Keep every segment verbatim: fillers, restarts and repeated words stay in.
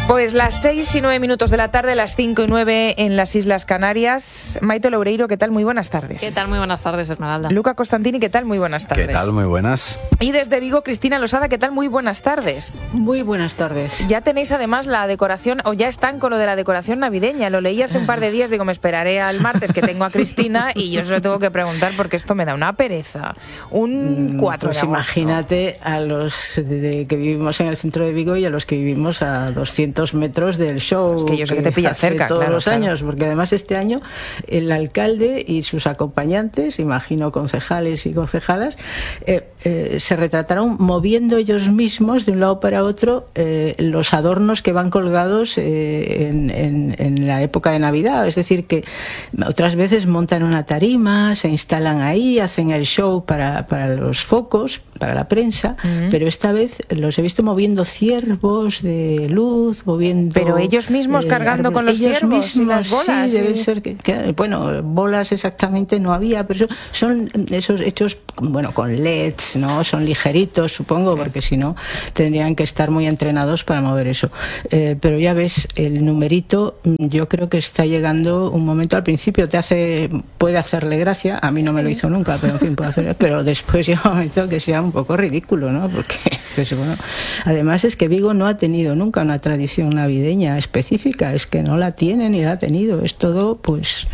Pues las seis y nueve minutos de la tarde, las cinco y nueve en las Islas Canarias. Maite Loureiro, ¿qué tal? Muy buenas tardes. ¿Qué tal? Muy buenas tardes, Esmeralda. Luca Costantini, ¿qué tal? Muy buenas tardes. ¿Qué tal? Muy buenas. Y desde Vigo, Cristina Losada, ¿qué tal? Muy buenas tardes. Muy buenas tardes. Ya tenéis además la decoración, o ya están con lo de la decoración navideña. Lo leí hace un par de días, digo, me esperaré al martes que tengo a Cristina y yo se lo tengo que preguntar porque esto me da una pereza. Un cuatro pues de agosto. Imagínate a los de, que vivimos en el centro de Vigo y a los que vivimos a doscientos metros del show. Es que yo sé que te pilla hace cerca, todos claro, los claro. años, porque además este año el alcalde y sus acompañantes, imagino concejales y concejalas, eh, eh, se retrataron moviendo ellos mismos de un lado para otro eh, los adornos que van colgados eh, en, en, en la época de Navidad. Es decir, que otras veces montan una tarima, se instalan ahí, hacen el show para, para los focos, para la prensa, uh-huh. pero esta vez los he visto moviendo ciervos de luz, moviendo... Pero ellos mismos eh, cargando árboles. Con los ellos ciervos mismos, y las bolas. Sí, sí. debe ser que, que... Bueno, bolas exactamente no había, pero son, son esos hechos, bueno, con L E Ds, ¿no? Son ligeritos, supongo, sí. porque si no tendrían que estar muy entrenados para mover eso. Eh, pero ya ves, el numerito, yo creo que está llegando un momento, al principio te hace, puede hacerle gracia, a mí no me lo hizo nunca, pero en fin, puede hacer, pero después llega un momento que sea un poco ridículo, ¿no? Porque, pues, bueno, además es que Vigo no ha tenido nunca una tradición navideña específica, es que no la tiene ni la ha tenido, es todo, pues,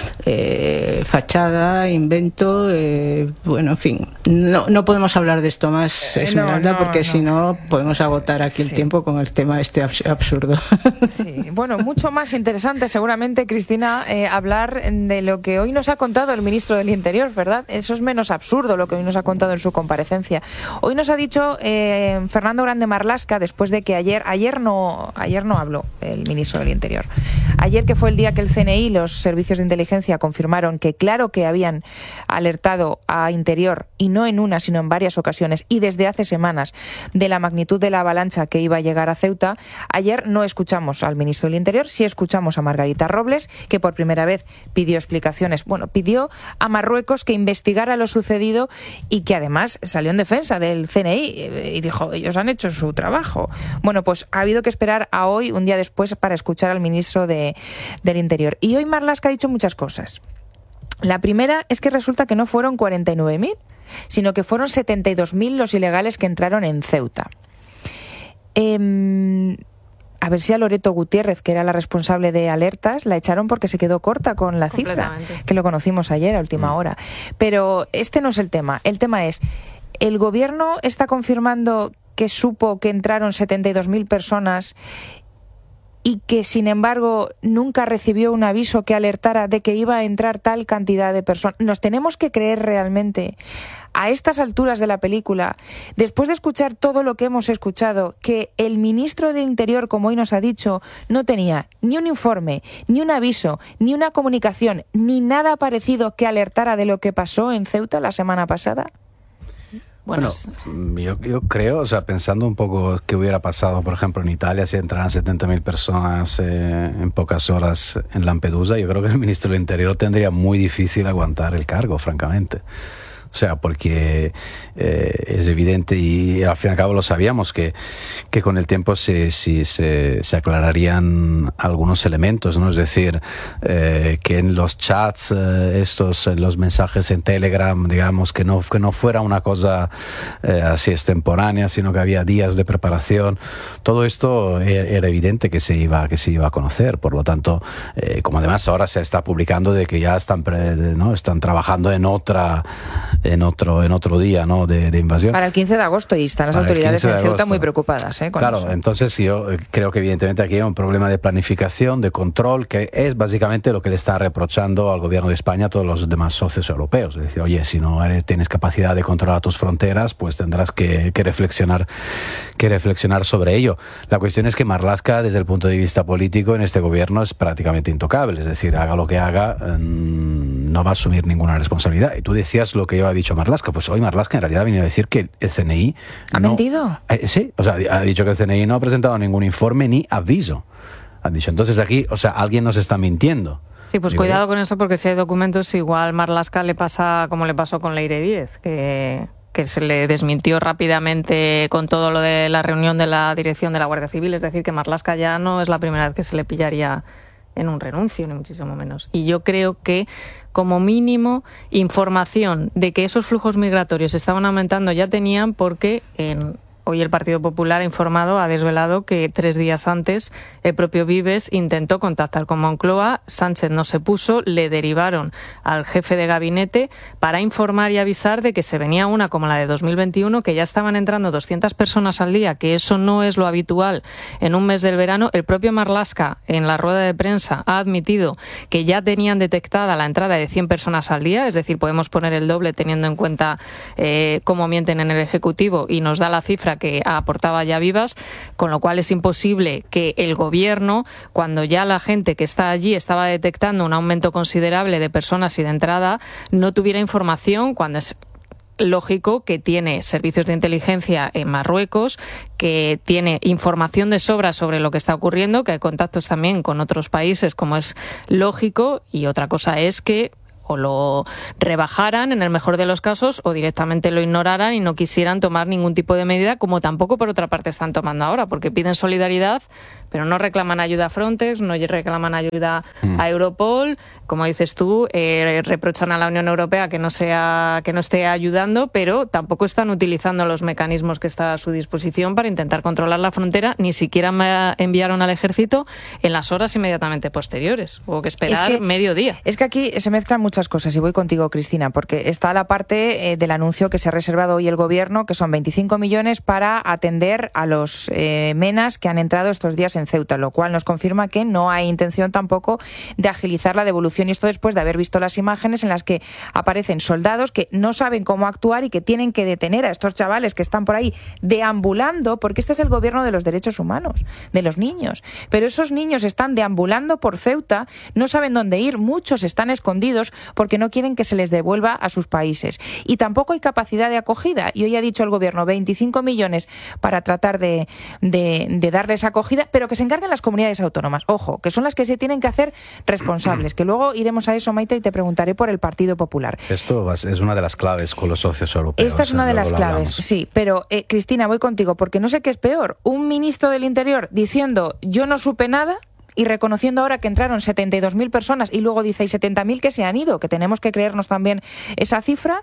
eh, fachada, invento, eh, bueno, en fin, no, no podemos hablar de esto más, Esmeralda, no, no, porque no. si no podemos agotar aquí el sí. tiempo con el tema este absurdo. Sí, bueno, mucho más interesante seguramente, Cristina, eh, hablar de lo que hoy nos ha contado el ministro del Interior, ¿verdad? Eso es menos absurdo lo que hoy nos ha contado en su comparecencia. Hoy nos ha dicho eh, Fernando Grande Marlaska, después de que ayer, ayer no, ayer no habló el ministro del Interior. Ayer, que fue el día que el C N I y los servicios de inteligencia confirmaron que claro que habían alertado a Interior, y no en una, sino en varias ocasiones, y desde hace semanas, de la magnitud de la avalancha que iba a llegar a Ceuta. Ayer no escuchamos al ministro del Interior, sí escuchamos a Margarita Robles, que por primera vez pidió explicaciones. Bueno, pidió a Marruecos que investigara lo sucedido y que además salió en defensa del C N I y dijo, ellos han hecho su trabajo. Bueno, pues ha habido que esperar a hoy, un día después, para escuchar al ministro de, del Interior. Y hoy Marlaska ha dicho muchas cosas. La primera es que resulta que no fueron cuarenta y nueve mil, sino que fueron setenta y dos mil los ilegales que entraron en Ceuta. Eh, a ver si a Loreto Gutiérrez, que era la responsable de alertas, la echaron porque se quedó corta con la cifra, que lo conocimos ayer a última mm. hora. Pero este no es el tema. El tema es, ¿el gobierno está confirmando que supo que entraron setenta y dos mil personas y que, sin embargo, nunca recibió un aviso que alertara de que iba a entrar tal cantidad de personas? ¿Nos tenemos que creer realmente, a estas alturas de la película, después de escuchar todo lo que hemos escuchado, que el ministro del Interior, como hoy nos ha dicho, no tenía ni un informe, ni un aviso, ni una comunicación, ni nada parecido que alertara de lo que pasó en Ceuta la semana pasada? Bueno, bueno yo, yo creo, o sea, pensando un poco qué hubiera pasado, por ejemplo, en Italia, si entraran setenta mil personas eh, en pocas horas en Lampedusa, yo creo que el ministro del Interior tendría muy difícil aguantar el cargo, francamente. O sea, porque eh, es evidente, y al fin y al cabo lo sabíamos, que, que con el tiempo se, se, se, se aclararían algunos elementos, ¿no? Es decir, eh, que en los chats, eh, estos, en los mensajes en Telegram, digamos, que no, que no fuera una cosa eh, así extemporánea, sino que había días de preparación. Todo esto era, era evidente que se iba, que se iba a conocer. Por lo tanto, eh, como además ahora se está publicando de que ya están, pre, ¿no? están trabajando en otra... en otro en otro día, ¿no? de, de invasión. Para el quince de agosto, y están las Para autoridades en Ceuta muy preocupadas, ¿eh? Con claro, eso. Entonces yo creo que evidentemente aquí hay un problema de planificación, de control, que es básicamente lo que le está reprochando al gobierno de España a todos los demás socios europeos. Es decir, oye, si no eres, tienes capacidad de controlar tus fronteras, pues tendrás que, que reflexionar que reflexionar sobre ello. La cuestión es que Marlaska, desde el punto de vista político, en este gobierno es prácticamente intocable. Es decir, haga lo que haga, mmm, no va a asumir ninguna responsabilidad. Y tú decías lo que yo ha dicho Marlaska, pues hoy Marlaska en realidad ha venido a decir que el C N I... ¿Ha no, mentido? Eh, sí, o sea, ha dicho que el C N I no ha presentado ningún informe ni aviso. Han dicho, entonces aquí, o sea, alguien nos está mintiendo. Sí, pues Digo, cuidado con eso, porque si hay documentos, igual Marlaska le pasa como le pasó con Leire Díez, que que se le desmintió rápidamente con todo lo de la reunión de la dirección de la Guardia Civil, es decir, que Marlaska ya no es la primera vez que se le pillaría en un renuncio, ni muchísimo menos. Y yo creo que, como mínimo, información de que esos flujos migratorios estaban aumentando ya tenían, porque en... hoy el Partido Popular ha informado, ha desvelado que tres días antes el propio Vives intentó contactar con Moncloa, Sánchez no se puso, le derivaron al jefe de gabinete para informar y avisar de que se venía una como la de dos mil veintiuno, que ya estaban entrando doscientas personas al día, que eso no es lo habitual en un mes del verano. El propio Marlaska, en la rueda de prensa, ha admitido que ya tenían detectada la entrada de cien personas al día, es decir, podemos poner el doble teniendo en cuenta eh, cómo mienten en el Ejecutivo, y nos da la cifra que aportaba ya Vivas, con lo cual es imposible que el gobierno, cuando ya la gente que está allí estaba detectando un aumento considerable de personas y de entrada, no tuviera información, cuando es lógico que tiene servicios de inteligencia en Marruecos, que tiene información de sobra sobre lo que está ocurriendo, que hay contactos también con otros países, como es lógico, y otra cosa es que o lo rebajaran en el mejor de los casos o directamente lo ignoraran y no quisieran tomar ningún tipo de medida, como tampoco por otra parte están tomando ahora, porque piden solidaridad pero no reclaman ayuda a Frontex, no reclaman ayuda mm. a Europol, como dices tú, eh, reprochan a la Unión Europea que no sea que no esté ayudando, pero tampoco están utilizando los mecanismos que está a su disposición para intentar controlar la frontera, ni siquiera enviaron al ejército en las horas inmediatamente posteriores, hubo que esperar es que, medio día. Es que aquí se mezclan muchas cosas y voy contigo, Cristina, porque está la parte eh, del anuncio que se ha reservado hoy el gobierno, que son veinticinco millones para atender a los eh, menas que han entrado estos días en Ceuta, lo cual nos confirma que no hay intención tampoco de agilizar la devolución, y esto después de haber visto las imágenes en las que aparecen soldados que no saben cómo actuar y que tienen que detener a estos chavales que están por ahí deambulando, porque este es el gobierno de los derechos humanos, de los niños, pero esos niños están deambulando por Ceuta, no saben dónde ir, muchos están escondidos porque no quieren que se les devuelva a sus países, y tampoco hay capacidad de acogida, y hoy ha dicho el gobierno veinticinco millones para tratar de, de, de darles acogida, pero que se encarguen las comunidades autónomas, ojo, que son las que se tienen que hacer responsables, que luego iremos a eso, Maite, y te preguntaré por el Partido Popular. Esto es una de las claves con los socios europeos. Esta es una de las claves, hablamos. Sí, pero eh, Cristina, voy contigo, porque no sé qué es peor, un ministro del Interior diciendo yo no supe nada, y reconociendo ahora que entraron setenta y dos mil personas y luego dice y setenta mil que se han ido, que tenemos que creernos también esa cifra,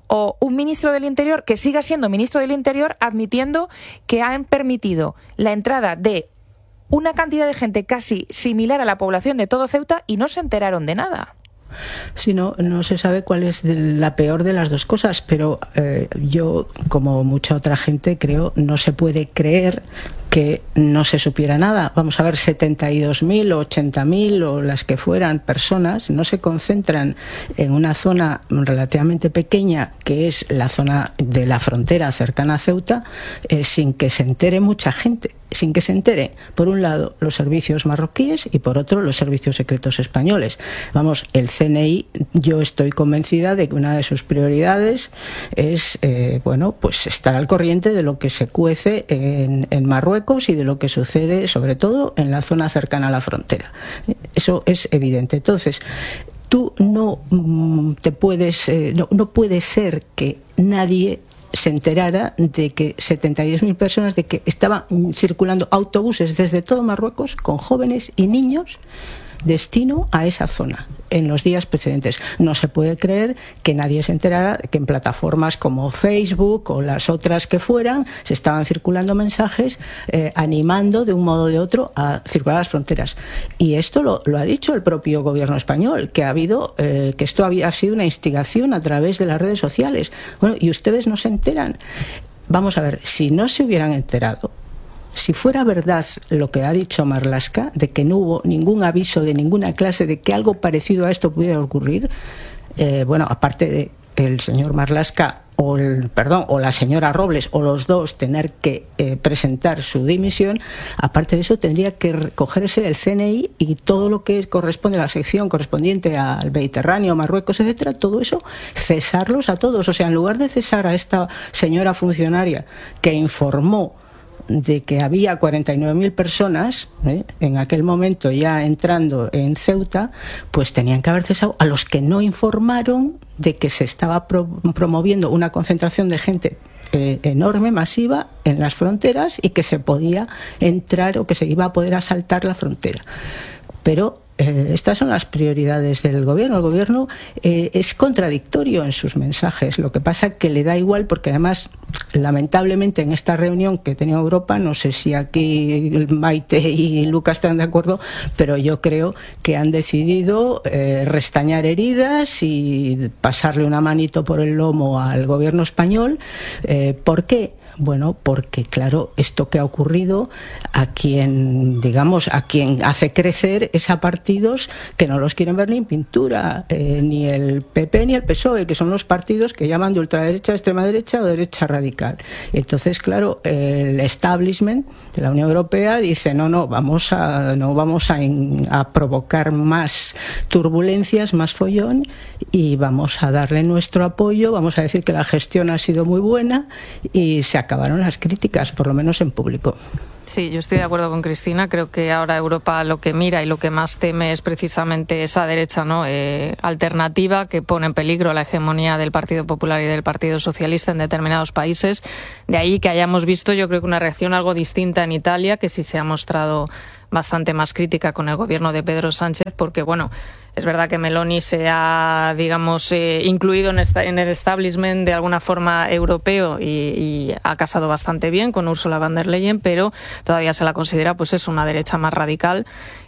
o un ministro del Interior que siga siendo ministro del Interior admitiendo que han permitido la entrada de una cantidad de gente casi similar a la población de todo Ceuta y no se enteraron de nada. Sí, no, no se sabe cuál es la peor de las dos cosas, pero eh, yo, como mucha otra gente, creo no se puede creer que no se supiera nada. Vamos a ver, setenta y dos mil o ochenta mil o las que fueran personas no se concentran en una zona relativamente pequeña, que es la zona de la frontera cercana a Ceuta, eh, sin que se entere mucha gente. Sin que se entere, por un lado, los servicios marroquíes y por otro, los servicios secretos españoles. Vamos, el C N I, yo estoy convencida de que una de sus prioridades es, eh, bueno, pues estar al corriente de lo que se cuece en, en Marruecos y de lo que sucede, sobre todo, en la zona cercana a la frontera. Eso es evidente. Entonces, tú no mm, te puedes, eh, no, no puede ser que nadie se enterara de que setenta y dos mil personas, de que estaban circulando autobuses desde todo Marruecos con jóvenes y niños destino a esa zona en los días precedentes. No se puede creer que nadie se enterara que en plataformas como Facebook o las otras que fueran se estaban circulando mensajes eh, animando de un modo o de otro a circular a las fronteras. Y esto lo, lo ha dicho el propio gobierno español, que ha habido eh, que esto había sido una instigación a través de las redes sociales. Bueno, y ustedes no se enteran. Vamos a ver, si no se hubieran enterado, si fuera verdad lo que ha dicho Marlaska, de que no hubo ningún aviso de ninguna clase de que algo parecido a esto pudiera ocurrir, eh, bueno, aparte de el señor Marlaska o el, perdón, o la señora Robles o los dos tener que eh, presentar su dimisión, aparte de eso tendría que recogerse el C N I y todo lo que corresponde a la sección correspondiente al Mediterráneo, Marruecos, etcétera, todo eso, cesarlos a todos. O sea, en lugar de cesar a esta señora funcionaria que informó de que había cuarenta y nueve mil personas ¿eh? en aquel momento ya entrando en Ceuta, pues tenían que haber cesado a los que no informaron de que se estaba pro promoviendo una concentración de gente eh, enorme, masiva, en las fronteras y que se podía entrar o que se iba a poder asaltar la frontera. Pero Eh, estas son las prioridades del gobierno. El gobierno eh, es contradictorio en sus mensajes. Lo que pasa es que le da igual, porque además, lamentablemente, en esta reunión que ha tenido Europa, no sé si aquí Maite y Lucas están de acuerdo, pero yo creo que han decidido eh, restañar heridas y pasarle una manito por el lomo al gobierno español. Eh, ¿Por qué? Bueno, porque claro, esto que ha ocurrido, a quien, digamos, a quien hace crecer es a partidos que no los quieren ver ni en pintura, eh, ni el P P ni el P S O E, que son los partidos que llaman de ultraderecha, extrema derecha o derecha radical. Entonces, claro, el establishment de la Unión Europea dice, no, no, vamos a, no vamos a, in, a provocar más turbulencias, más follón, y vamos a darle nuestro apoyo, vamos a decir que la gestión ha sido muy buena y se acabaron las críticas, por lo menos en público. Sí, yo estoy de acuerdo con Cristina. Creo que ahora Europa lo que mira y lo que más teme es precisamente esa derecha, ¿no? Eh, alternativa que pone en peligro la hegemonía del Partido Popular y del Partido Socialista en determinados países. De ahí que hayamos visto, yo creo que una reacción algo distinta en Italia, que sí se ha mostrado bastante más crítica con el gobierno de Pedro Sánchez, porque, bueno, es verdad que Meloni se ha, digamos, eh, incluido en, esta, en el establishment de alguna forma europeo y, y ha casado bastante bien con Ursula von der Leyen, pero todavía se la considera, pues es una derecha más radical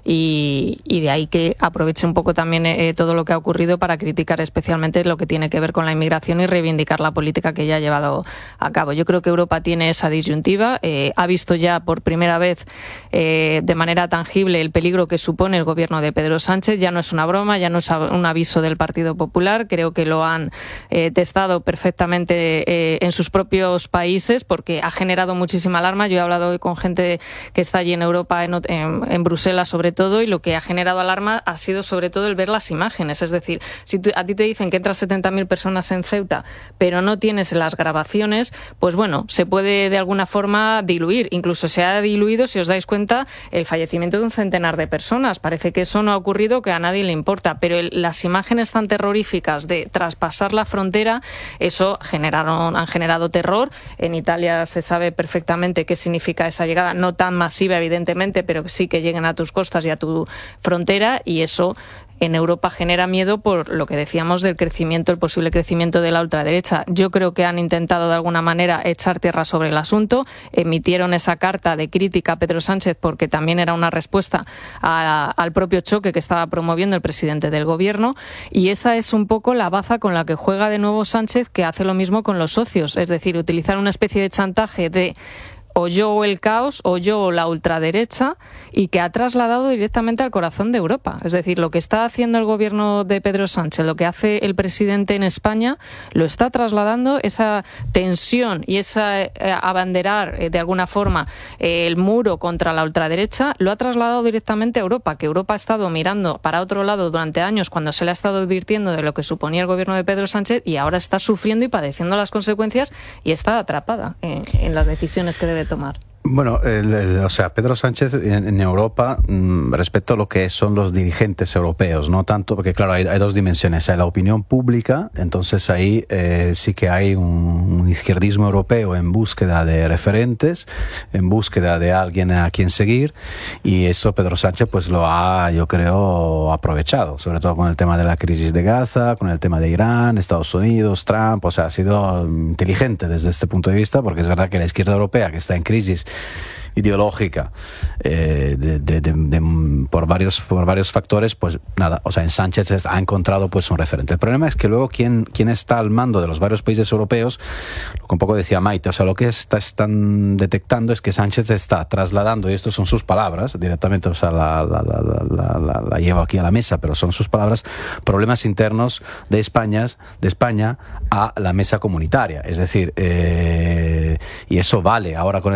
y, y de ahí que aproveche un poco también eh, todo lo que ha ocurrido para criticar especialmente lo que tiene que ver con la inmigración y reivindicar la política que ya ha llevado a cabo. Yo creo que Europa tiene esa disyuntiva, eh, ha visto ya por primera vez eh, de manera tangible el peligro que supone el gobierno de Pedro Sánchez. Ya no es una broma, ya no es un aviso del Partido Popular, creo que lo han eh, testado perfectamente eh, en sus propios países, porque ha generado muchísima alarma. Yo he hablado hoy con gente que está allí en Europa, en, en, en Bruselas sobre todo, y lo que ha generado alarma ha sido sobre todo el ver las imágenes. Es decir, si tú, a ti te dicen que entran setenta mil personas en Ceuta, pero no tienes las grabaciones, pues bueno, se puede de alguna forma diluir. Incluso se ha diluido, si os dais cuenta, el fallecimiento de un centenar de personas. Parece que eso no ha ocurrido, que a nadie le importa, pero el, las imágenes tan terroríficas de traspasar la frontera, eso generaron, han generado terror. En Italia se sabe perfectamente qué significa esa llegada, no tan masiva evidentemente, pero sí que lleguen a tus costas y a tu frontera, y eso en Europa genera miedo por lo que decíamos del crecimiento, el posible crecimiento de la ultraderecha. Yo creo que han intentado de alguna manera echar tierra sobre el asunto, emitieron esa carta de crítica a Pedro Sánchez porque también era una respuesta a, al propio choque que estaba promoviendo el presidente del gobierno, y esa es un poco la baza con la que juega de nuevo Sánchez, que hace lo mismo con los socios, es decir, utilizar una especie de chantaje de o yo o el caos, o yo o la ultraderecha, y que ha trasladado directamente al corazón de Europa. Es decir, lo que está haciendo el gobierno de Pedro Sánchez, lo que hace el presidente en España, lo está trasladando, esa tensión y esa eh, abanderar eh, de alguna forma eh, el muro contra la ultraderecha, lo ha trasladado directamente a Europa, que Europa ha estado mirando para otro lado durante años cuando se le ha estado advirtiendo de lo que suponía el gobierno de Pedro Sánchez, y ahora está sufriendo y padeciendo las consecuencias y está atrapada en, en las decisiones que debe tomar. Bueno, el, el, o sea, Pedro Sánchez en, en Europa, mmm, respecto a lo que son los dirigentes europeos, no tanto, porque claro, hay, hay dos dimensiones. Hay la opinión pública, entonces ahí eh, sí que hay un, un izquierdismo europeo en búsqueda de referentes, en búsqueda de alguien a quien seguir, y eso Pedro Sánchez pues lo ha, yo creo, aprovechado, sobre todo con el tema de la crisis de Gaza, con el tema de Irán, Estados Unidos, Trump. O sea, ha sido inteligente desde este punto de vista, porque es verdad que la izquierda europea, que está en crisis ideológica eh, de, de, de, de, por varios por varios factores, pues nada, o sea, en Sánchez ha encontrado pues un referente. El problema es que luego quien, quien está al mando de los varios países europeos, lo que un poco decía Maite, o sea, lo que está, están detectando es que Sánchez está trasladando, y esto son sus palabras directamente, o sea, la, la, la, la, la, la llevo aquí a la mesa, pero son sus palabras, problemas internos de España, de España a la mesa comunitaria. Es decir, eh, y eso vale ahora con el tema de la inmigración,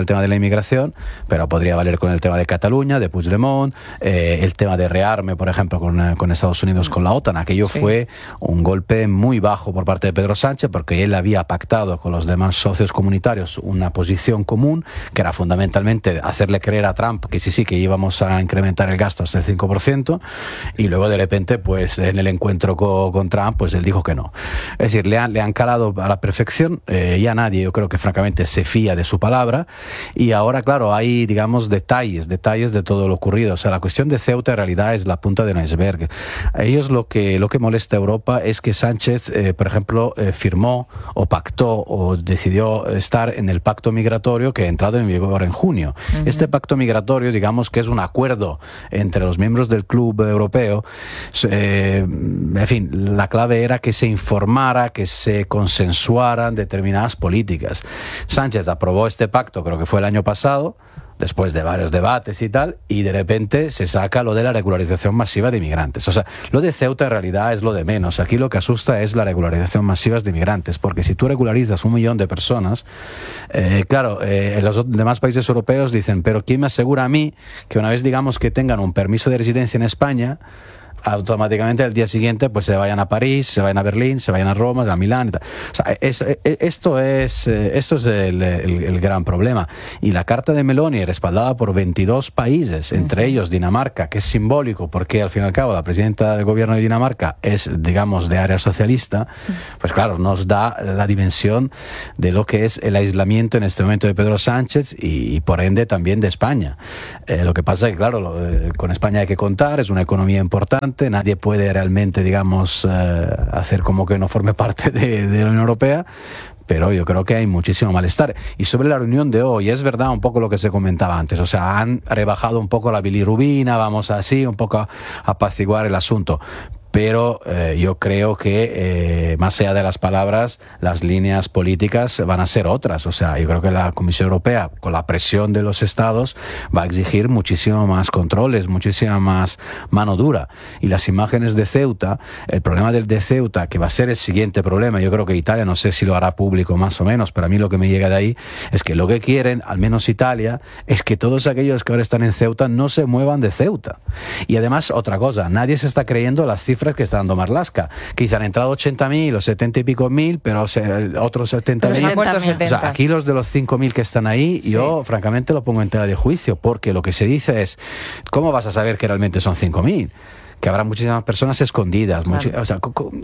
inmigración, pero podría valer con el tema de Cataluña, de Puigdemont, eh, el tema de rearme, por ejemplo, con, con Estados Unidos, con la OTAN. Aquello sí. fue un golpe muy bajo por parte de Pedro Sánchez, porque él había pactado con los demás socios comunitarios una posición común, que era fundamentalmente hacerle creer a Trump que sí, sí, que íbamos a incrementar el gasto hasta el cinco por ciento, y luego de repente, pues en el encuentro con, con Trump, pues él dijo que no. Es decir, le han, le han calado a la perfección, eh, ya nadie, yo creo que francamente se fía de su palabra, y ahora, claro, hay, digamos, detalles, detalles de todo lo ocurrido. O sea, la cuestión de Ceuta en realidad es la punta del iceberg. A ellos lo que, lo que molesta a Europa es que Sánchez, eh, por ejemplo, eh, firmó o pactó o decidió estar en el pacto migratorio que ha entrado en vigor en junio. Uh-huh. Este pacto migratorio, digamos que es un acuerdo entre los miembros del Club Europeo. Eh, en fin, la clave era que se informara, que se consensuaran determinadas políticas. Sánchez aprobó este pacto, creo que fue el año pasado, después de varios debates y tal, y de repente se saca lo de la regularización masiva de inmigrantes. O sea, lo de Ceuta en realidad es lo de menos. Aquí lo que asusta es la regularización masiva de inmigrantes, porque si tú regularizas un millón de personas, eh, claro, eh, los demás países europeos dicen, pero ¿quién me asegura a mí que una vez digamos que tengan un permiso de residencia en España, automáticamente al día siguiente pues se vayan a París, se vayan a Berlín, se vayan a Roma, a Milán y tal? O sea, es, es, esto es esto es el, el, el gran problema. Y la carta de Meloni, respaldada por veintidós países, entre uh-huh. ellos Dinamarca, que es simbólico porque al fin y al cabo la presidenta del gobierno de Dinamarca es, digamos, de área socialista, pues claro, nos da la dimensión de lo que es el aislamiento en este momento de Pedro Sánchez y, y por ende también de España. Eh, lo que pasa es que, claro, lo, eh, con España hay que contar, es una economía importante, nadie puede realmente, digamos, eh, hacer como que no forme parte de, de la Unión Europea, pero yo creo que hay muchísimo malestar. Y sobre la reunión de hoy, es verdad un poco lo que se comentaba antes, o sea, han rebajado un poco la bilirrubina, vamos así, un poco a apaciguar el asunto. Pero eh, yo creo que, eh, más allá de las palabras, las líneas políticas van a ser otras. O sea, yo creo que la Comisión Europea, con la presión de los Estados, va a exigir muchísimo más controles, muchísima más mano dura. Y las imágenes de Ceuta, el problema del de Ceuta, que va a ser el siguiente problema, yo creo que Italia, no sé si lo hará público más o menos, pero a mí lo que me llega de ahí es que lo que quieren, al menos Italia, es que todos aquellos que ahora están en Ceuta no se muevan de Ceuta. Y además, otra cosa, nadie se está creyendo las cifras que está dando Marlaska, que quizá han entrado ochenta mil o setenta y pico mil, pero se, otros setenta mil. O sea, aquí los de los cinco mil que están ahí, sí. Yo francamente lo pongo en tela de juicio, porque lo que se dice es, ¿cómo vas a saber que realmente son cinco mil? Que habrá muchísimas personas escondidas. Claro. Muchi- o sea, co- co-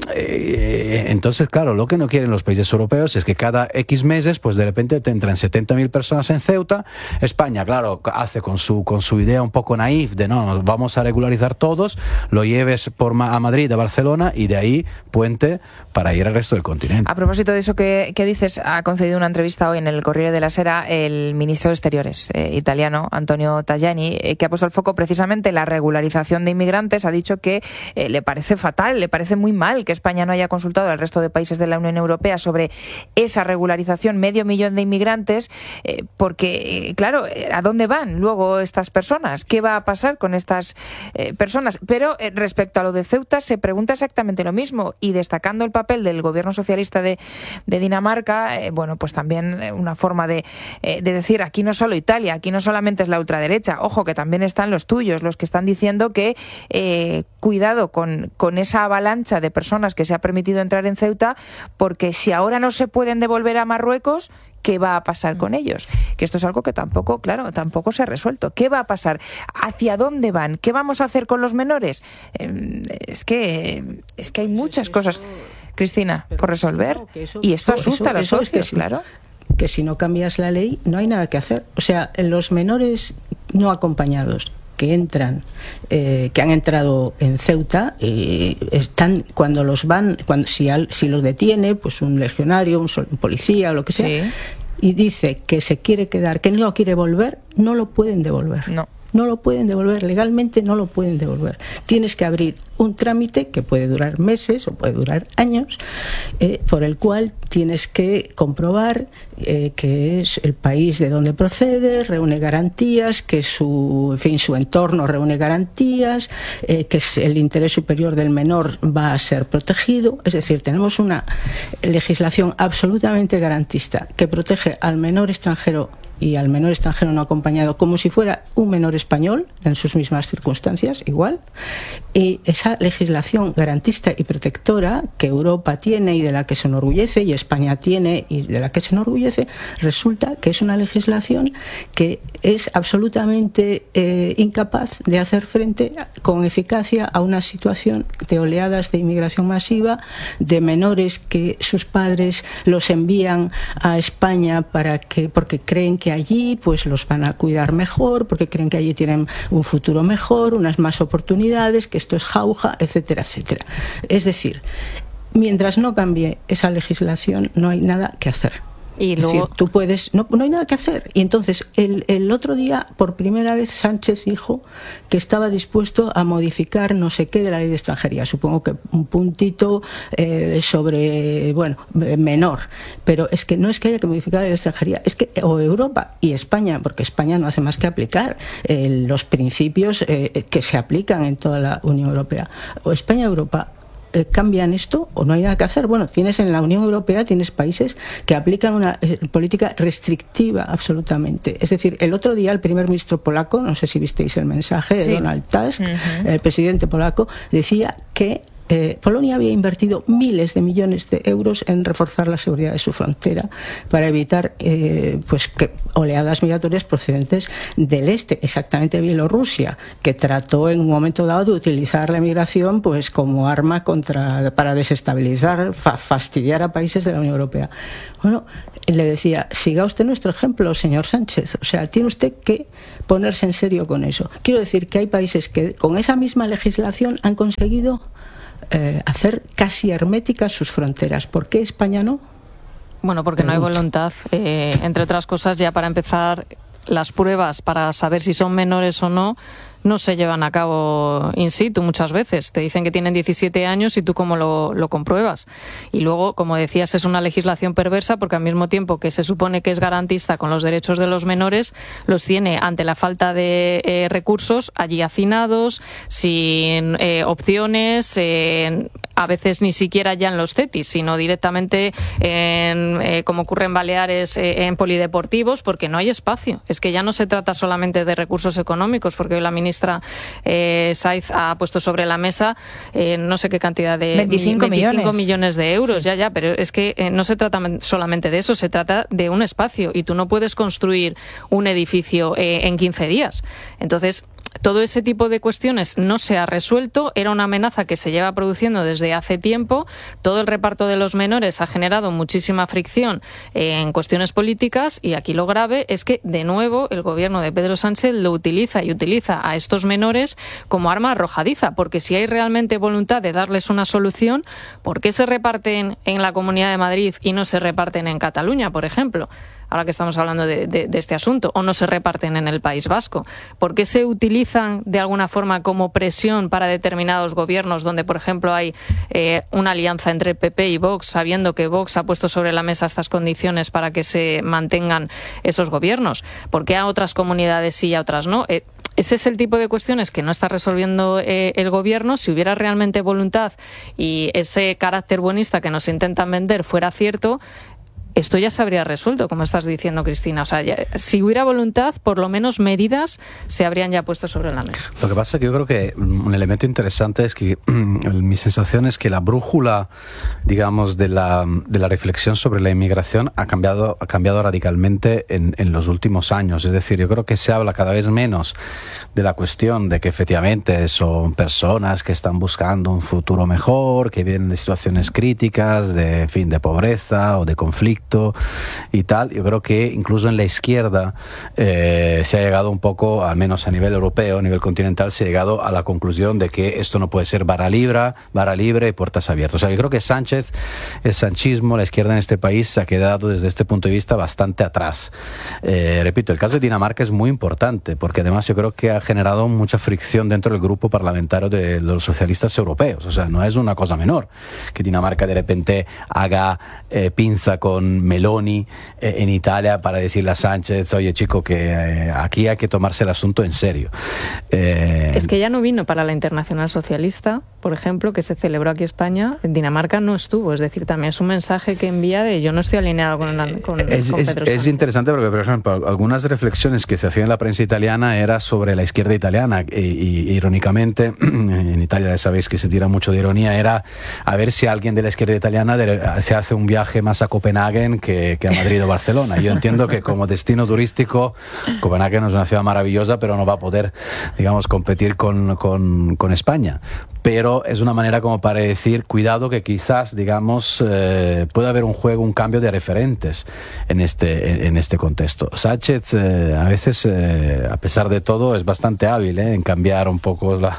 eh, entonces, claro, lo que no quieren los países europeos es que cada X meses, pues de repente te entran setenta mil personas en Ceuta. España, claro, hace con su con su idea un poco naif de no, nos vamos a regularizar todos, lo lleves por ma- a Madrid, a Barcelona, y de ahí puente para ir al resto del continente. A propósito de eso que, que dices, ha concedido una entrevista hoy en el Corriere della Sera el ministro de Exteriores eh, italiano, Antonio Tajani, eh, que ha puesto el foco precisamente en la regularización de inmigrantes. Ha dicho que eh, le parece fatal, le parece muy mal que España no haya consultado al resto de países de la Unión Europea sobre esa regularización, medio millón de inmigrantes, eh, porque, eh, claro, ¿a dónde van luego estas personas? ¿Qué va a pasar con estas eh, personas? Pero eh, respecto a lo de Ceuta se pregunta exactamente lo mismo, y destacando el papel del gobierno socialista de, de Dinamarca, eh, bueno, pues también una forma de, eh, de decir, aquí no solo Italia, aquí no solamente es la ultraderecha, ojo, que también están los tuyos, los que están diciendo que eh, cuidado con, con esa avalancha de personas que se ha permitido entrar en Ceuta, porque si ahora no se pueden devolver a Marruecos, ¿qué va a pasar con ellos? Que esto es algo que tampoco, claro, tampoco se ha resuelto. ¿Qué va a pasar? ¿Hacia dónde van? ¿Qué vamos a hacer con los menores? Eh, es que es que hay muchas cosas, Cristina, por resolver, y esto asusta a los socios, claro. Que si no cambias la ley no hay nada que hacer. O sea, los menores no acompañados que entran, eh, que han entrado en Ceuta, eh, están cuando los van, cuando si, al, si los detiene, pues un legionario, un, sol, un policía o lo que sea, sí, y dice que se quiere quedar, que no quiere volver, no lo pueden devolver. No. No lo pueden devolver, legalmente no lo pueden devolver. Tienes que abrir un trámite que puede durar meses o puede durar años, eh, por el cual tienes que comprobar eh, que es el país de donde procede, reúne garantías, que su, en fin, su entorno reúne garantías, eh, que el interés superior del menor va a ser protegido. Es decir, tenemos una legislación absolutamente garantista que protege al menor extranjero y al menor extranjero no acompañado como si fuera un menor español en sus mismas circunstancias, igual. Y esa legislación garantista y protectora que Europa tiene y de la que se enorgullece, y España tiene y de la que se enorgullece, resulta que es una legislación que es absolutamente eh, incapaz de hacer frente con eficacia a una situación de oleadas de inmigración masiva, de menores que sus padres los envían a España para que, porque creen que allí pues los van a cuidar mejor, porque creen que allí tienen un futuro mejor, unas más oportunidades, que esto es jauja, etcétera, etcétera. Es decir, mientras no cambie esa legislación no hay nada que hacer. Y luego... Es decir, tú puedes, no, no hay nada que hacer. Y entonces, el, el otro día, por primera vez, Sánchez dijo que estaba dispuesto a modificar no sé qué de la ley de extranjería. Supongo que un puntito eh, sobre, bueno, menor. Pero es que no es que haya que modificar la ley de extranjería, es que o Europa y España, porque España no hace más que aplicar eh, los principios eh, que se aplican en toda la Unión Europea. O España y Europa Eh, cambian esto o no hay nada que hacer. Bueno, tienes en la Unión Europea, tienes países que aplican una eh, política restrictiva absolutamente. Es decir, el otro día el primer ministro polaco, no sé si visteis el mensaje de sí. Donald Tusk, uh-huh. el presidente polaco, decía que Eh, Polonia había invertido miles de millones de euros en reforzar la seguridad de su frontera para evitar eh, pues que oleadas migratorias procedentes del este, exactamente Bielorrusia, que trató en un momento dado de utilizar la migración pues como arma contra para desestabilizar, fa fastidiar a países de la Unión Europea. Bueno, le decía, siga usted nuestro ejemplo, señor Sánchez. O sea, tiene usted que ponerse en serio con eso. Quiero decir que hay países que con esa misma legislación han conseguido Eh, hacer casi herméticas sus fronteras. ¿Por qué España no? Bueno, porque no hay voluntad. Eh, entre otras cosas, ya para empezar, las pruebas para saber si son menores o no no se llevan a cabo in situ muchas veces. Te dicen que tienen diecisiete años y tú cómo lo, lo compruebas. Y luego, como decías, es una legislación perversa porque al mismo tiempo que se supone que es garantista con los derechos de los menores, los tiene ante la falta de eh, recursos allí hacinados, sin eh, opciones, eh, a veces ni siquiera ya en los CETIs, sino directamente en, eh, como ocurre en Baleares, eh, en polideportivos, porque no hay espacio. Es que ya no se trata solamente de recursos económicos, porque hoy la ministra ministra eh, Saiz ha puesto sobre la mesa eh, no sé qué cantidad de veinticinco millones de euros, sí. ya, ya, pero es que eh, no se trata solamente de eso, se trata de un espacio y tú no puedes construir un edificio eh, en quince días. Entonces, todo ese tipo de cuestiones no se ha resuelto, era una amenaza que se lleva produciendo desde hace tiempo, todo el reparto de los menores ha generado muchísima fricción en cuestiones políticas y aquí lo grave es que de nuevo el gobierno de Pedro Sánchez lo utiliza y utiliza a estos menores como arma arrojadiza, porque si hay realmente voluntad de darles una solución, ¿por qué se reparten en la Comunidad de Madrid y no se reparten en Cataluña, por ejemplo? Ahora que estamos hablando de, de, de este asunto, o no se reparten en el País Vasco. ¿Por qué se utilizan de alguna forma como presión para determinados gobiernos donde, por ejemplo, hay eh, una alianza entre P P y Vox, sabiendo que Vox ha puesto sobre la mesa estas condiciones para que se mantengan esos gobiernos? ¿Por qué a otras comunidades sí y a otras no? Eh, Ese es el tipo de cuestiones que no está resolviendo eh, el gobierno. Si hubiera realmente voluntad y ese carácter buenista que nos intentan vender fuera cierto, esto ya se habría resuelto, como estás diciendo, Cristina. O sea, ya, si hubiera voluntad, por lo menos medidas se habrían ya puesto sobre la mesa. Lo que pasa es que yo creo que un elemento interesante es que mi sensación es que la brújula, digamos, de la, de la reflexión sobre la inmigración ha cambiado, ha cambiado radicalmente en, en los últimos años. Es decir, yo creo que se habla cada vez menos de la cuestión de que efectivamente son personas que están buscando un futuro mejor, que vienen de situaciones críticas, de, en fin, de pobreza o de conflicto y tal. Yo creo que incluso en la izquierda eh, se ha llegado un poco, al menos a nivel europeo, a nivel continental, se ha llegado a la conclusión de que esto no puede ser vara libre, vara libre y puertas abiertas. O sea, yo creo que Sánchez, el sanchismo, la izquierda en este país se ha quedado desde este punto de vista bastante atrás. Eh, repito, el caso de Dinamarca es muy importante porque además yo creo que ha generado mucha fricción dentro del grupo parlamentario de, de los socialistas europeos. O sea, no es una cosa menor que Dinamarca de repente haga eh, pinza con con Meloni eh, en Italia para decirle a Sánchez, oye chico, que eh, aquí hay que tomarse el asunto en serio. Eh, es que ya no vino para la Internacional Socialista, por ejemplo, que se celebró aquí en España. En Dinamarca no estuvo, es decir, también es un mensaje que envía de yo no estoy alineado con, la, con, es, con es, Pedro Sánchez. Es interesante porque, por ejemplo, algunas reflexiones que se hacían en la prensa italiana era sobre la izquierda italiana y, y irónicamente, en Italia ya sabéis que se tira mucho de ironía, era a ver si alguien de la izquierda italiana de, se hace un viaje más a Copenhague que, que a Madrid o Barcelona. Yo entiendo que como destino turístico Copenhague es una ciudad maravillosa, pero no va a poder, digamos, competir con, con, con España. Pero es una manera como para decir, cuidado que quizás, digamos, eh, puede haber un juego, un cambio de referentes en este, en, en este contexto. Sánchez eh, a veces, eh, a pesar de todo, es bastante hábil eh, en cambiar un poco la,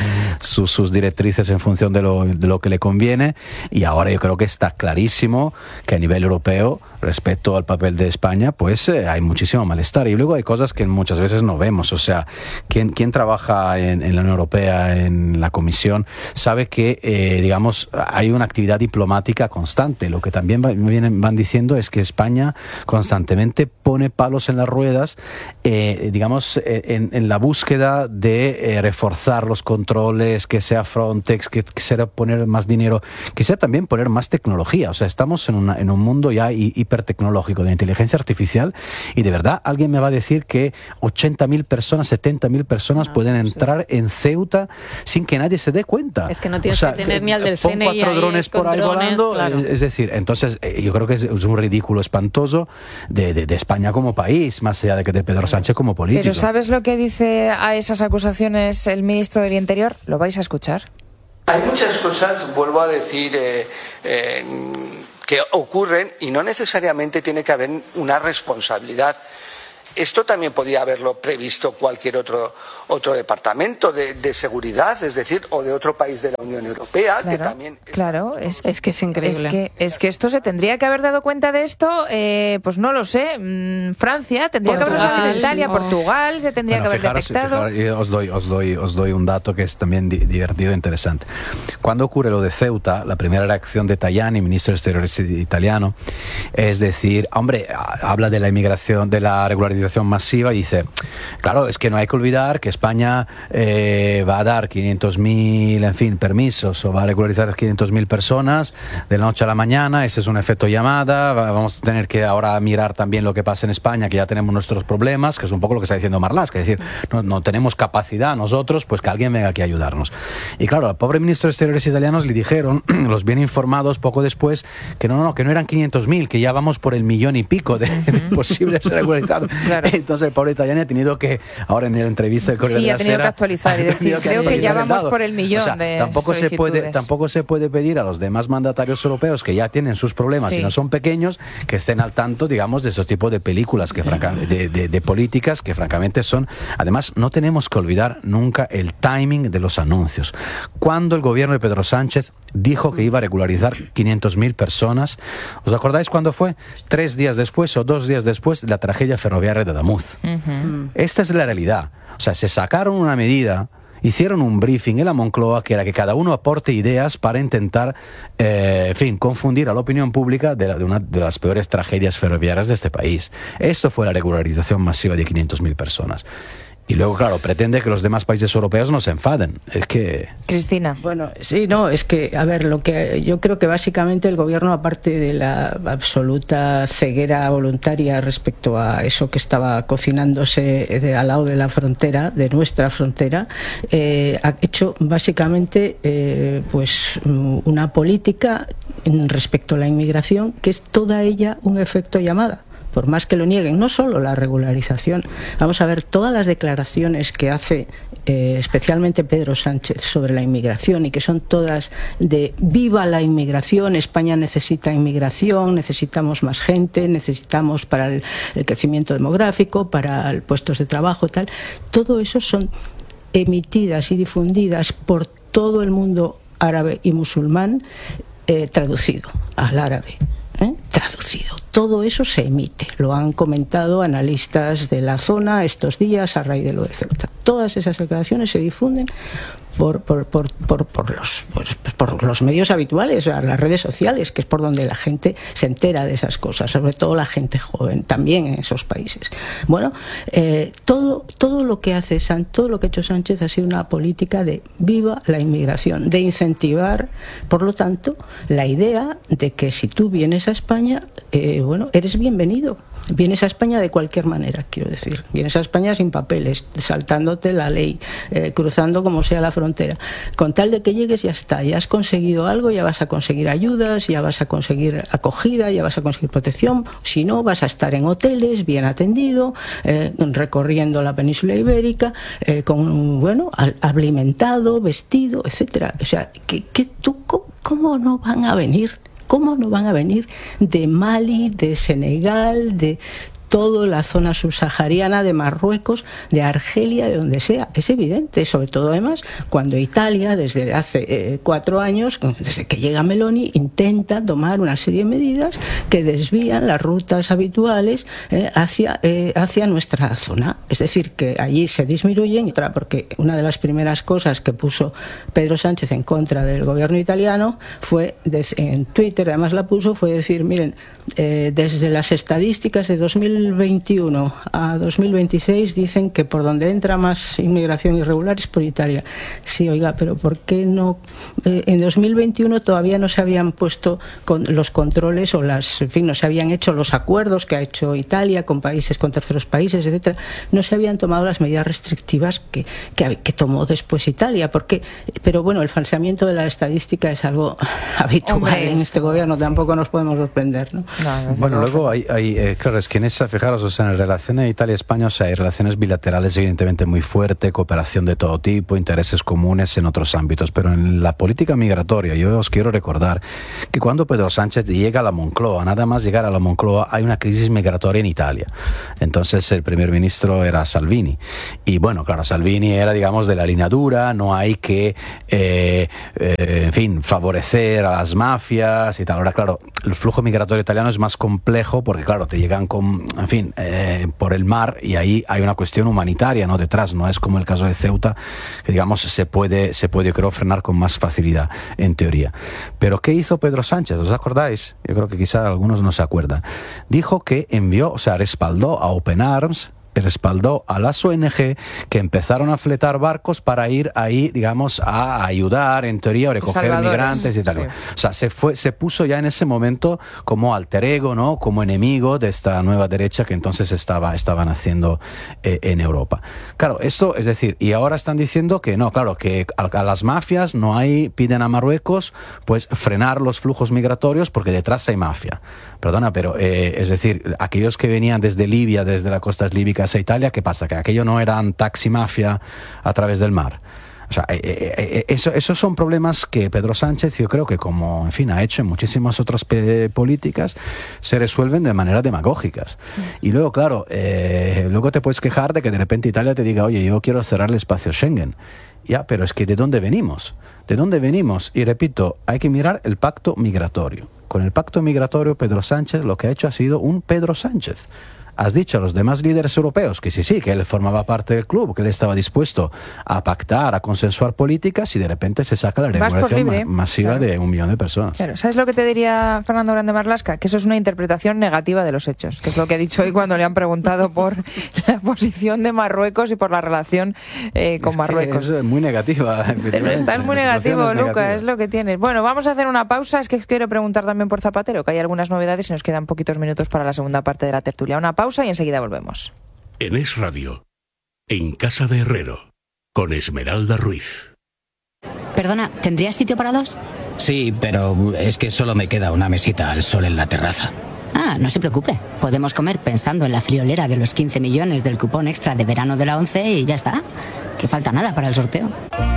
sus, sus directrices en función de lo, de lo que le conviene, y ahora yo creo que está clarísimo que a nivel europeo, respecto al papel de España, pues eh, hay muchísimo malestar, y luego hay cosas que muchas veces no vemos. O sea, quien, quien trabaja en, en la Unión Europea, en la Comisión, sabe que, eh, digamos, hay una actividad diplomática constante. Lo que también va, vienen, van diciendo es que España constantemente pone palos en las ruedas, eh, digamos, en, en la búsqueda de eh, reforzar los controles, que sea Frontex, que, que sea poner más dinero, que sea también poner más tecnología. O sea, estamos en, una, en un mundo ya hi, hipertecnológico de inteligencia artificial, y de verdad alguien me va a decir que ochenta mil personas, setenta mil personas no, pueden entrar sí. en Ceuta sin que nadie se dé cuenta. Es que no tienes o sea, que tener ni al del pon C N I cuatro drones por ahí drones, volando, claro. Es decir, entonces eh, yo creo que es, es un ridículo espantoso de, de, de España como país, más allá de que de Pedro Sánchez como político. Pero ¿sabes lo que dice a esas acusaciones el ministro del Interior? Lo vais a escuchar. Hay muchas cosas, vuelvo a decir, eh, eh, que ocurren y no necesariamente tiene que haber una responsabilidad. Esto también podía haberlo previsto cualquier otro otro departamento de, de seguridad, es decir, o de otro país de la Unión Europea, claro, que también... Claro, es, es que es increíble. Es que, es que esto se tendría que haber dado cuenta de esto, eh, pues no lo sé, mmm, Francia, tendría Portugal, que haberlo sabido, Italia, no. Portugal, se tendría bueno, que haber fijaros, detectado... Fijaros, os, doy, os, doy, os doy un dato que es también di divertido e interesante. Cuando ocurre lo de Ceuta, la primera reacción de Tajani, ministro de Exteriores italiano, es decir, hombre, habla de la inmigración, de la regularización masiva, y dice, claro, es que no hay que olvidar que España eh, va a dar quinientos mil, en fin, permisos, o va a regularizar quinientas mil personas de la noche a la mañana. Ese es un efecto llamada. Vamos a tener que ahora mirar también lo que pasa en España, que ya tenemos nuestros problemas, que es un poco lo que está diciendo Marlaska, es decir, no, no tenemos capacidad nosotros, pues que alguien venga aquí a ayudarnos. Y claro, al pobre ministro de Exteriores italianos le dijeron, los bien informados poco después, que no, no, que no eran quinientos mil, que ya vamos por el millón y pico de, de posibles regularizados. Claro. Entonces el pobre italiano ha tenido que, ahora en la entrevista del Corriere sí, della Sera, que actualizar y decir, creo que ya vamos por el millón, o sea, de tampoco se puede tampoco se puede pedir a los demás mandatarios europeos, que ya tienen sus problemas, sí, y no son pequeños, que estén al tanto, digamos, de esos tipos de películas, que franca, de, de, de políticas que francamente son... Además, no tenemos que olvidar nunca el timing de los anuncios. Cuando el gobierno de Pedro Sánchez dijo que iba a regularizar quinientas mil personas, ¿os acordáis cuándo fue? Tres días después o dos días después de la tragedia ferroviaria de Adamuz. Uh-huh. Esta es la realidad. O sea, se sacaron una medida, hicieron un briefing en la Moncloa, que era que cada uno aporte ideas para intentar, eh, en fin, confundir a la opinión pública de, la, de una de las peores tragedias ferroviarias de este país. Esto fue la regularización masiva de quinientas mil personas. Y luego, claro, pretende que los demás países europeos no se enfaden. Es que... Cristina. Bueno, sí, no, es que, a ver, lo que yo creo que básicamente el gobierno, aparte de la absoluta ceguera voluntaria respecto a eso que estaba cocinándose de, al lado de la frontera, de nuestra frontera, eh, ha hecho básicamente eh, pues una política respecto a la inmigración que es toda ella un efecto llamada. Por más que lo nieguen, no solo la regularización. Vamos a ver todas las declaraciones que hace eh, especialmente Pedro Sánchez sobre la inmigración, y que son todas de viva la inmigración, España necesita inmigración, necesitamos más gente, necesitamos para el, el crecimiento demográfico, para el puestos de trabajo, tal. Todo eso son emitidas y difundidas por todo el mundo árabe y musulmán, eh, traducido al árabe. ¿Eh? Traducido. Todo eso se emite. Lo han comentado analistas de la zona estos días a raíz de lo de Ceuta. Todas esas declaraciones se difunden por, por, por, por, por, los, pues, por los medios habituales, las redes sociales, que es por donde la gente se entera de esas cosas, sobre todo la gente joven, también en esos países. Bueno, eh, todo, todo lo que hace todo lo que ha hecho Sánchez ha sido una política de viva la inmigración, de incentivar, por lo tanto, la idea de que si tú vienes a España, eh, bueno, eres bienvenido. Vienes a España de cualquier manera, quiero decir. Vienes a España sin papeles, saltándote la ley, eh, cruzando como sea la frontera. Con tal de que llegues ya está, ya has conseguido algo, ya vas a conseguir ayudas, ya vas a conseguir acogida, ya vas a conseguir protección. Si no, vas a estar en hoteles, bien atendido, eh, recorriendo la península ibérica, eh, con, bueno, alimentado, vestido, etcétera. O sea, que, que tú, ¿cómo, cómo no van a venir? ¿Cómo no van a venir de Mali, de Senegal, de toda la zona subsahariana, de Marruecos, de Argelia, de donde sea? Es evidente, sobre todo además cuando Italia desde hace eh, cuatro años, desde que llega Meloni, intenta tomar una serie de medidas que desvían las rutas habituales eh, hacia, eh, hacia nuestra zona. Es decir, que allí se disminuyen, porque una de las primeras cosas que puso Pedro Sánchez en contra del gobierno italiano fue, en Twitter además la puso, fue decir, miren, eh, desde las estadísticas de dos mil veintiuno a dos mil veintiséis dicen que por donde entra más inmigración irregular es por Italia. Sí, oiga, pero ¿por qué no? Eh, en dos mil veintiuno todavía no se habían puesto con los controles o las, en fin, no se habían hecho los acuerdos que ha hecho Italia con países, con terceros países, etcétera. No se habían tomado las medidas restrictivas que, que, que tomó después Italia. Porque, pero bueno, el falseamiento de la estadística es algo habitual. Hombre, en este gobierno, sí. Tampoco nos podemos sorprender, ¿no? No, bueno, luego hay, hay eh, claro, es que en esa, fijaros, o sea, en relaciones de Italia y España, o sea, hay relaciones bilaterales evidentemente muy fuertes, cooperación de todo tipo, intereses comunes en otros ámbitos, pero en la política migratoria yo os quiero recordar que cuando Pedro Sánchez llega a la Moncloa, nada más llegar a la Moncloa hay una crisis migratoria en Italia. Entonces el primer ministro era Salvini y bueno, claro, Salvini era, digamos, de la línea dura, no hay que eh, eh, en fin, favorecer a las mafias y tal. Ahora, claro, el flujo migratorio italiano es más complejo porque, claro, te llegan con, en fin, eh, por el mar y ahí hay una cuestión humanitaria, ¿no?, detrás. No es como el caso de Ceuta, que, digamos, se puede, se puede, creo, frenar con más facilidad, en teoría. Pero ¿qué hizo Pedro Sánchez? ¿Os acordáis? Yo creo que quizá algunos no se acuerdan. Dijo que envió, o sea, respaldó a Open Arms, respaldó a las O N G que empezaron a fletar barcos para ir ahí, digamos, a ayudar, en teoría, a recoger migrantes y tal. Sí. O sea, se fue, se puso ya en ese momento como alter ego, ¿no?, como enemigo de esta nueva derecha que entonces estaba, estaban haciendo eh, en Europa. Claro, esto, es decir, y ahora están diciendo que no, claro, que a, a las mafias no hay, piden a Marruecos, pues, frenar los flujos migratorios porque detrás hay mafia. Perdona, pero, eh, es decir, aquellos que venían desde Libia, desde las costas líbicas a Italia, ¿qué pasa? ¿Que aquello no eran taxi mafia a través del mar? O sea, eh, eh, eso, esos son problemas que Pedro Sánchez, yo creo que como, en fin, ha hecho en muchísimas otras políticas, se resuelven de manera demagógicas. Y luego, claro, eh, luego te puedes quejar de que de repente Italia te diga, oye, yo quiero cerrar el espacio Schengen. Ya, pero es que ¿de dónde venimos? ¿De dónde venimos? Y repito, hay que mirar el pacto migratorio. Con el pacto migratorio, Pedro Sánchez lo que ha hecho ha sido un Pedro Sánchez. Has dicho a los demás líderes europeos que sí, sí, que él formaba parte del club, que él estaba dispuesto a pactar, a consensuar políticas y de repente se saca la regulación ma masiva claro. de un millón de personas. Claro. ¿Sabes lo que te diría Fernando Grande Marlaska? Que eso es una interpretación negativa de los hechos, que es lo que ha dicho hoy cuando le han preguntado por la posición de Marruecos y por la relación eh, con es Marruecos. Es muy negativa. Estás muy negativo, Luca, es lo que tienes. Bueno, vamos a hacer una pausa. Es que quiero preguntar también por Zapatero, que hay algunas novedades y nos quedan poquitos minutos para la segunda parte de la tertulia. Una pausa y enseguida volvemos. En Es Radio, en Casa de Herrero, con Esmeralda Ruiz. Perdona, ¿tendrías sitio para dos? Sí, pero es que solo me queda una mesita al sol en la terraza. Ah, no se preocupe. Podemos comer pensando en la friolera de los quince millones del cupón extra de verano de la ONCE y ya está. Que falta nada para el sorteo.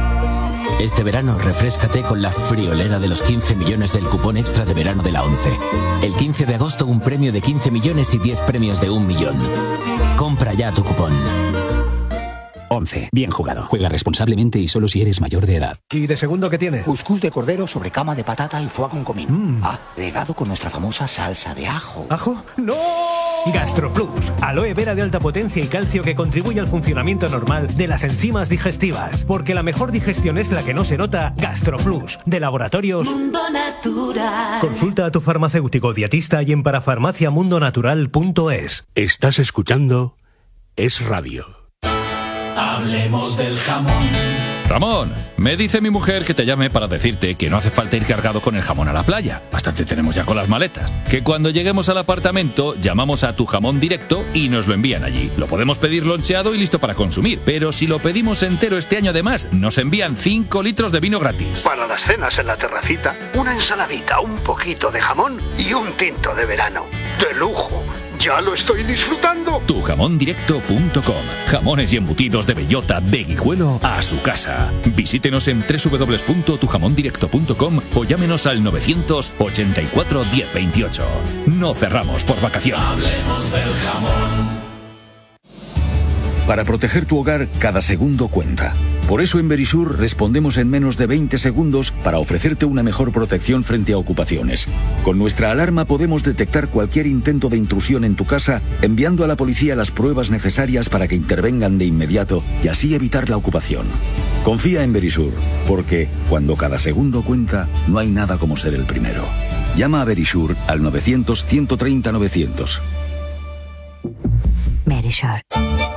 Este verano refréscate con la friolera de los quince millones del cupón extra de verano de la ONCE. El quince de agosto un premio de quince millones y diez premios de un millón. Compra ya tu cupón. once. Bien jugado. Juega responsablemente y solo si eres mayor de edad. ¿Y de segundo qué tiene? Cuscús de cordero sobre cama de patata y foie con comino. Mm. Ah, regado con nuestra famosa salsa de ajo. ¿Ajo? ¡No! GastroPlus. Aloe vera de alta potencia y calcio que contribuye al funcionamiento normal de las enzimas digestivas. Porque la mejor digestión es la que no se nota. GastroPlus. De Laboratorios Mundo Natural. Consulta a tu farmacéutico dietista y en parafarmacia mundo natural punto es. Estás escuchando Es Radio. Hablemos del jamón. Ramón, me dice mi mujer que te llame para decirte que no hace falta ir cargado con el jamón a la playa. Bastante tenemos ya con las maletas. Que cuando lleguemos al apartamento llamamos a Tu Jamón Directo y nos lo envían allí. Lo podemos pedir loncheado y listo para consumir. Pero si lo pedimos entero este año además, nos envían cinco litros de vino gratis. Para las cenas en la terracita, una ensaladita, un poquito de jamón y un tinto de verano. ¡De lujo! ¡Ya lo estoy disfrutando! tu jamón directo punto com. Jamones y embutidos de bellota, de Guijuelo a su casa. Visítenos en doble u doble u doble u punto tu jamón directo punto com o llámenos al novecientos ochenta y cuatro diez veintiocho. No cerramos por vacaciones. Hablemos del jamón. Para proteger tu hogar, cada segundo cuenta. Por eso en Verisur respondemos en menos de veinte segundos para ofrecerte una mejor protección frente a ocupaciones. Con nuestra alarma podemos detectar cualquier intento de intrusión en tu casa, enviando a la policía las pruebas necesarias para que intervengan de inmediato y así evitar la ocupación. Confía en Verisur, porque cuando cada segundo cuenta, no hay nada como ser el primero. Llama a Verisur al novecientos, ciento treinta, novecientos. Verisur.